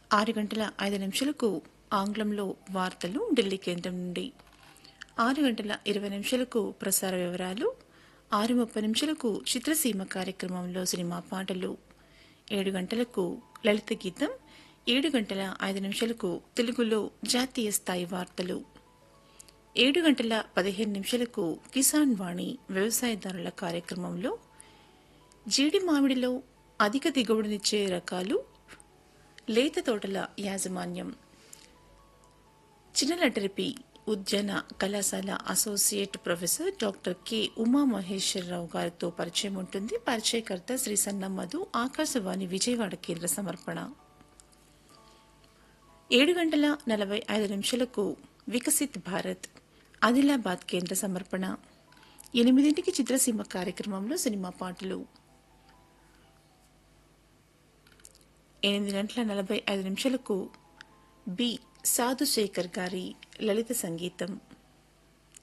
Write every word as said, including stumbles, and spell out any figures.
ఆరు గంటల ఐదు నిమిషాలకు ఆంగ్లంలో వార్తలు ఢిల్లీ కేంద్రం నుండి. ఆరు గంటల ఇరవై నిమిషాలకు ప్రసార వివరాలు. ఆరు ముప్పై నిమిషాలకు చిత్రసీమ కార్యక్రమంలో సినిమా పాటలు. ఏడు గంటలకు లలిత గీతం. ఏడు గంటల ఐదు నిమిషాలకు తెలుగులో జాతీయ స్థాయి వార్తలు. ఏడు గంటల పదిహేను నిమిషాలకు కిసాన్ వాణి వ్యవసాయదారుల కార్యక్రమంలో జీడి మామిడిలో అధిక దిగుబడినిచ్చే రకాలు, లేత తోటల యాజమాన్యం, చిన్నలటరిపి ఉద్యాన కళాశాల associate professor doctor K Umamaheswararao గారితో పరిచయం ఉంటుంది. పరిచయకర్త శ్రీ సన్నం మధు. ఆకాశవాణి విజయవాడ కేంద్ర సమర్పణ. ఏడు గంటల నలభై ఐదు నిమిషాలకు వికసిత్ భారత్ ఆదిలాబాద్ కేంద్ర సమర్పణ. ఎనిమిదింటికి చిత్రసీమ కార్యక్రమంలో సినిమా పాటలు. ఎనిమిది గంటల నలభై ఐదు నిమిషాలకు బి సాధుశేఖర్ గారి లలిత సంగీతం.